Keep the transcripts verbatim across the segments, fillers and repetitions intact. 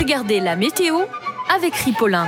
regardez la météo avec Ripollin.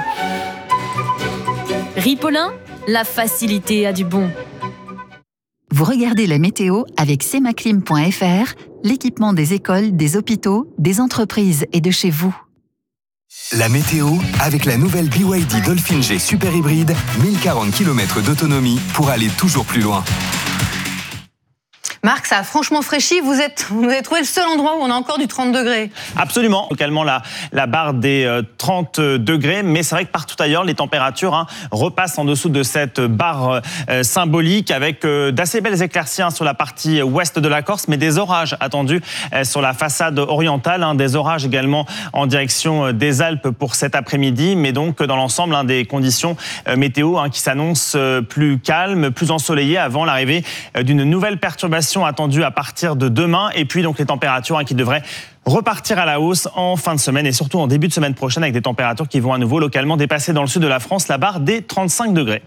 Ripollin, la facilité a du bon. Vous regardez la météo avec semaclim point f r, l'équipement des écoles, des hôpitaux, des entreprises et de chez vous. La météo avec la nouvelle B Y D Dolphin G Super Hybride, mille quarante kilomètres d'autonomie pour aller toujours plus loin. Marc, ça a franchement fraîchi. Vous êtes, vous avez trouvé le seul endroit où on a encore du trente degrés. Absolument. Localement, la, la barre des euh, trente degrés. Mais c'est vrai que partout ailleurs, les températures hein, repassent en dessous de cette barre euh, symbolique avec euh, d'assez belles éclaircies hein, sur la partie ouest de la Corse, mais des orages attendus euh, sur la façade orientale. Hein, des orages également en direction des Alpes pour cet après-midi. Mais donc, dans l'ensemble, hein, des conditions euh, météo hein, qui s'annoncent euh, plus calmes, plus ensoleillées avant l'arrivée euh, d'une nouvelle perturbation attendue à partir de demain, et puis donc les températures hein, qui devraient repartir à la hausse en fin de semaine et surtout en début de semaine prochaine avec des températures qui vont à nouveau localement dépasser dans le sud de la France la barre des trente-cinq degrés.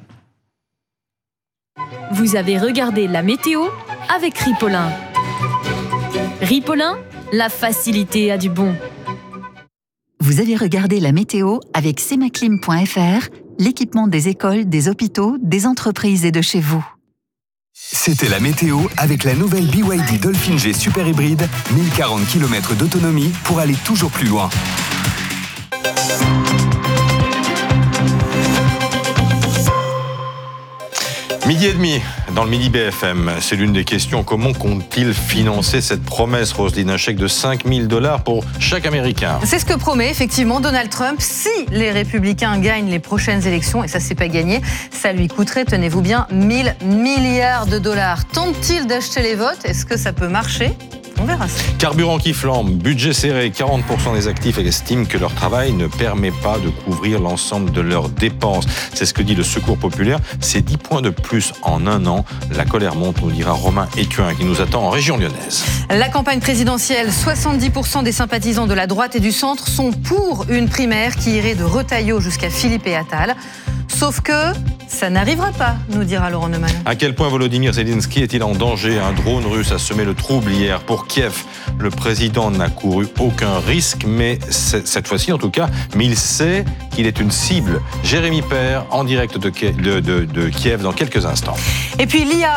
Vous avez regardé la météo avec Ripollin. Ripollin, la facilité a du bon. Vous avez regardé la météo avec semaclim point f r, l'équipement des écoles, des hôpitaux, des entreprises et de chez vous. C'était la météo avec la nouvelle B Y D Dolphin G Super Hybride, mille quarante kilomètres d'autonomie pour aller toujours plus loin. Midi et demi, dans le Midi B F M, c'est l'une des questions. Comment compte-t-il financer cette promesse, Roselyne, un chèque de cinq mille dollars pour chaque Américain? C'est ce que promet effectivement Donald Trump. Si les Républicains gagnent les prochaines élections, et ça c'est pas gagné, ça lui coûterait, tenez-vous bien, mille milliards de dollars. Tente-t-il d'acheter les votes? Est-ce que ça peut marcher? On verra ça. Carburant qui flambe, budget serré, quarante pour cent des actifs estiment que leur travail ne permet pas de couvrir l'ensemble de leurs dépenses. C'est ce que dit le Secours populaire. C'est dix points de plus en un an. La colère monte, nous dira Romain Écuin, qui nous attend en région lyonnaise. La campagne présidentielle, soixante-dix pour cent des sympathisants de la droite et du centre sont pour une primaire qui irait de Retailleau jusqu'à Philippe et Attal. Sauf que ça n'arrivera pas, nous dira Laurent Neumann. À quel point Volodymyr Zelensky est-il en danger? Un drone russe a semé le trouble hier pour Kiev. Le président n'a couru aucun risque, mais cette fois-ci en tout cas, mais il sait qu'il est une cible. Jérémy Père, en direct de, de, de, de Kiev dans quelques instants. Et puis l'I A